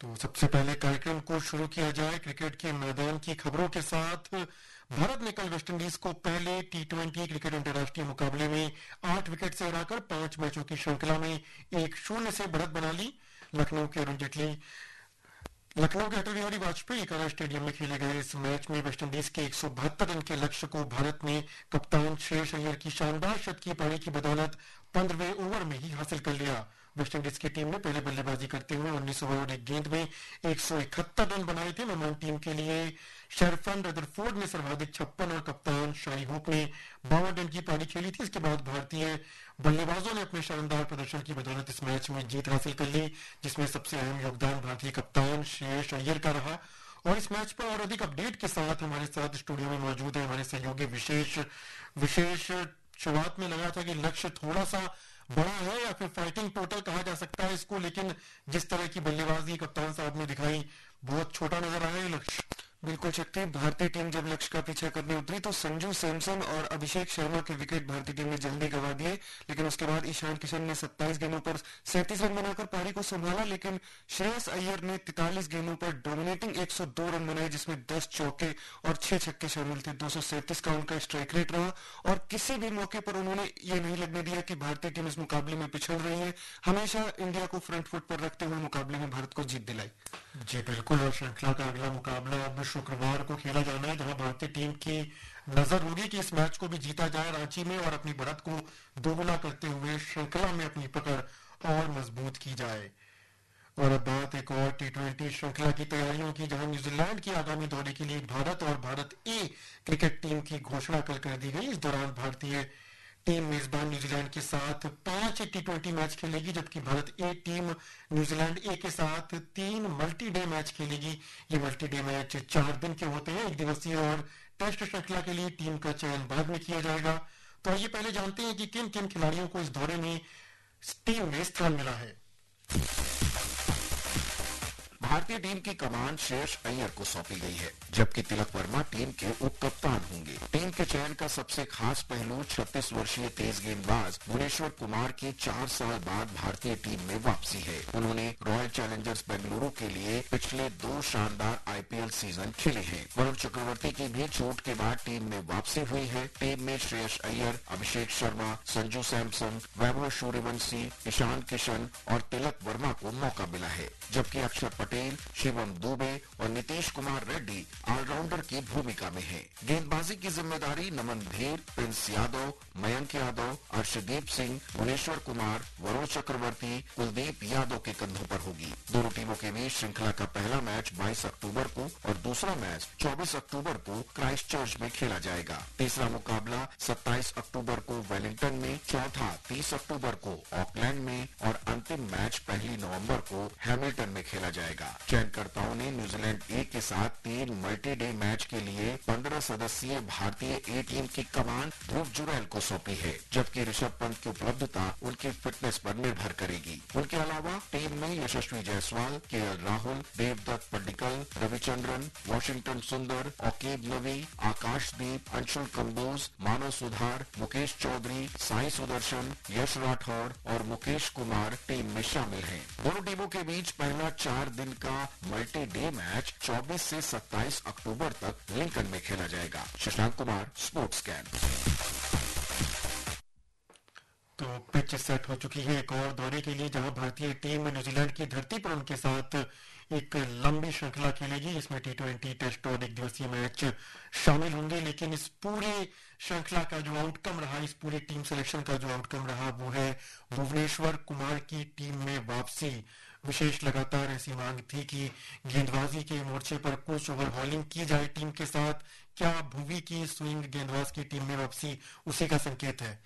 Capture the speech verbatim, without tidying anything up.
तो सबसे पहले कार्यक्रम को शुरू किया जाए क्रिकेट के मैदान की खबरों के साथ। भारत ने कल वेस्टइंडीज को पहले टी ट्वेंटी क्रिकेट अंतर्राष्ट्रीय मुकाबले में आठ विकेट से हराकर पांच मैचों की श्रृंखला में एक शून्य से बढ़त बना ली। लखनऊ के अरुण जेटली लखनऊ के अटल बिहारी वाजपेयी कला स्टेडियम में खेले गए इस मैच में वेस्टइंडीज के एक सौ बहत्तर रन के लक्ष्य को भारत ने कप्तान श्रेयस अय्यर की शानदार शत की पारी की बदौलत पंद्रहवें ओवर में ही हासिल कर लिया। वेस्टइंडीज की टीम ने पहले बल्लेबाजी करते हुए उन्नीस ओवर और एक गेंद में एक सौ इकहत्तर रन बनाए थे। मेहमान टीम के लिए शेरफन रदरफोर्ड ने सर्वाधिक छप्पन और कप्तान शाही होप ने बावन रन की पारी खेली थी। इसके बाद भारतीय बल्लेबाजों ने अपने शानदार प्रदर्शन की बदौलत इस मैच में जीत हासिल कर ली, जिसमें सबसे अहम योगदान भारतीय कप्तान श्रेयस अय्यर का रहा। और इस मैच पर और अधिक अपडेट के साथ हमारे साथ स्टूडियो में मौजूद है हमारे सहयोगी विशेष विशेष शुरुआत में लगा था कि लक्ष्य थोड़ा सा बड़ा है या फिर फाइटिंग टोटल कहा जा सकता है इसको, लेकिन जिस तरह की बल्लेबाजी कप्तान साहब ने दिखाई बहुत छोटा नजर आया लक्ष्य। बिल्कुल शक्ति, भारतीय टीम जब लक्ष्य का पीछा करने उतरी तो संजू सैमसन और अभिषेक शर्मा के विकेट भारतीय टीम ने जल्दी गंवा दिए, लेकिन उसके बाद ईशान किशन ने सत्ताईस गेंदों पर सैंतीस रन बनाकर पारी को संभाला। लेकिन श्रेयस अय्यर ने तैंतालीस गेंदों पर डोमिनेटिंग एक सौ दो रन बनाए, जिसमें दस चौके और छह छक्के शामिल थे। दो सौ सैंतीस का उनका स्ट्राइक रेट रहा और किसी भी मौके पर उन्होंने ये नहीं लगने दिया कि भारतीय टीम इस मुकाबले में पिछड़ रही है। हमेशा इंडिया को फ्रंट फुट पर रखते हुए मुकाबले में भारत को जीत दिलाई। जी बिल्कुल, और श्रृंखला का अगला मुकाबला अब शुक्रवार को खेला जाना है, जहां भारतीय टीम की नजर होगी कि इस मैच को भी जीता जाए रांची में और अपनी बढ़त को दोगुना करते हुए श्रृंखला में अपनी पकड़ और मजबूत की जाए। और अब बात एक और टी ट्वेंटी श्रृंखला की तैयारियों की, जहां न्यूजीलैंड के आगामी दौरे के लिए भारत और भारत ए क्रिकेट टीम की घोषणा कल कर दी गई। इस दौरान भारतीय टीम मेजबान न्यूजीलैंड के साथ पांच टी ट्वेंटी मैच खेलेगी, जबकि भारत ए टीम न्यूजीलैंड ए के साथ तीन मल्टी डे मैच खेलेगी। ये मल्टी डे मैच चार दिन के होते हैं। एक दिवसीय और टेस्ट श्रृंखला के लिए टीम का चयन बाद में किया जाएगा। तो आइए पहले जानते हैं कि किन किन खिलाड़ियों को इस दौरे में टीम में स्थान मिला है। भारतीय टीम की कमान श्रेयस अय्यर को सौंपी गई है, जबकि तिलक वर्मा टीम के उप कप्तान होंगे। टीम के चयन का सबसे खास पहलू छत्तीस वर्षीय तेज गेंदबाज भुवनेश्वर कुमार की चार साल बाद भारतीय टीम में वापसी है। उन्होंने रॉयल चैलेंजर्स बेंगलुरु के लिए पिछले दो शानदार आईपीएल सीजन खेले हैं। वरुण चक्रवर्ती की भी चोट के बाद टीम में वापसी हुई है। टीम में श्रेयस अय्यर, अभिषेक शर्मा, संजू सैमसन, वैभव सूर्यवंशी, ईशान किशन और तिलक वर्मा को मौका मिला है, जबकि अक्षर पटेल, शिवम दुबे और नीतीश कुमार रेड्डी ऑलराउंडर की भूमिका में हैं। गेंदबाजी की जिम्मेदारी नमन धीर, प्रिंस यादव, मयंक यादव, अर्शदीप सिंह, भुवनेश्वर कुमार, वरुण चक्रवर्ती, कुलदीप यादव के कंधों पर होगी। दोनों टीमों के बीच श्रृंखला का पहला मैच बाईस अक्टूबर को और दूसरा मैच चौबीस अक्टूबर को क्राइस्टचर्च में खेला जाएगा। तीसरा मुकाबला सत्ताईस अक्टूबर को वेलिंगटन में, चौथा तीस अक्टूबर को ऑकलैंड में और अंतिम मैच पहली नवंबर को हैमिल्टन में खेला जाएगा। चयनकर्ताओं ने न्यूजीलैंड ए के साथ तीन मल्टी डे मैच के लिए पंद्रह सदस्यीय भारतीय ए टीम की कमान ध्रुव जुरैल को सौंपी है, जबकि ऋषभ पंत की उपलब्धता उनकी फिटनेस पर निर्भर करेगी। उनके अलावा टीम में यशस्वी जायसवाल, केएल राहुल, देवदत्त पड्डीकल, रविचंद्रन, वॉशिंगटन सुंदर, ओकेब नवी, आकाशदीप, अंशुल कंबोज, मानव सुधार, मुकेश चौधरी, साई सुदर्शन, यश राठौर और मुकेश कुमार टीम में शामिल हैं। दोनों टीमों के बीच पहला चार दिन का मल्टी डे मैच चौबीस से सत्ताईस अक्टूबर तक लिंकन में खेला जाएगा। Shashank Kumar, sports scan. तो पिच सेट हो चुकी है एक और दौरे के लिए, जहां भारतीय टीम न्यूजीलैंड की धरती पर उनके साथ एक लंबी श्रृंखला खेलेगी। इसमें टी ट्वेंटी टेस्ट और एक दिवसीय मैच शामिल होंगे, लेकिन इस पूरे श्रृंखला का जो आउटकम रहा, इस पूरे टीम सिलेक्शन का जो आउटकम रहा, वो है भुवनेश्वर कुमार की टीम में वापसी। विशेष लगातार ऐसी मांग थी कि गेंदबाजी के मोर्चे पर कुछ ओवरहॉलिंग की जाए टीम के साथ। क्या भुवी की स्विंग गेंदबाज की टीम में वापसी उसी का संकेत है?